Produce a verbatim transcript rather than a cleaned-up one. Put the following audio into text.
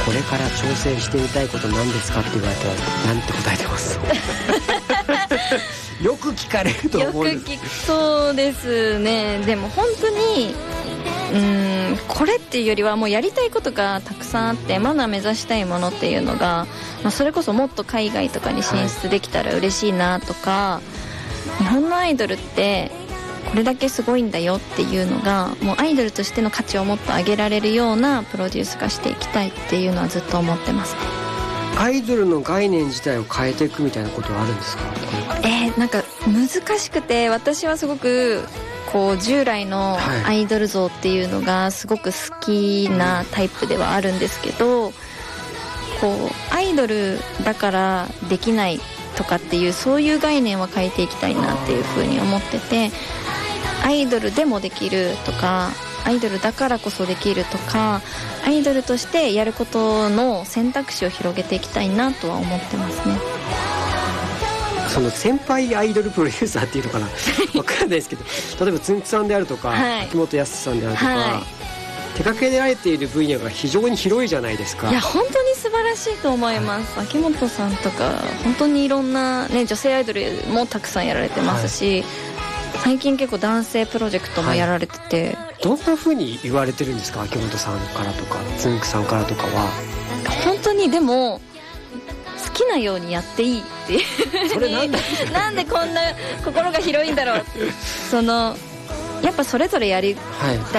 これから挑戦してみたいこと何ですかって言われたらなんて答えてますよく聞かれると思うんです。 よく聞くそうですね。でも本当にうーんこれっていうよりはもうやりたいことがたくさんあって、まだ目指したいものっていうのが、まあ、それこそもっと海外とかに進出できたら嬉しいなとか、はい、日本のアイドルってこれだけすごいんだよっていうのが、もうアイドルとしての価値をもっと上げられるようなプロデュース化していきたいっていうのはずっと思ってますね。 アイドルの概念自体を変えていくみたいなことはあるんですか？ えー、なんか難しくて、私はすごくこう従来のアイドル像っていうのがすごく好きなタイプではあるんですけど、こうアイドルだからできないとかっていうそういう概念は変えていきたいなっていうふうに思ってて、アイドルでもできるとか、アイドルだからこそできるとか、アイドルとしてやることの選択肢を広げていきたいなとは思ってますね。 その先輩アイドルプロデューサーっていうのかな分からないですけど、例えばつんくさんであるとか、はい、秋元康さんであるとか、はい、手掛けられている分野が非常に広いじゃないですか。 いや本当に素晴らしいと思います、はい、秋元さんとか本当にいろんな、ね、女性アイドルもたくさんやられてますし、はい、最近結構男性プロジェクトもやられてて、はい、 どんな風に言われてるんですか？秋元さんからとかつんくさんからとかは。 本当にでも好きなようにやっていいってそれなんだなんでこんな心が広いんだろうってそのやっぱそれぞれやりたい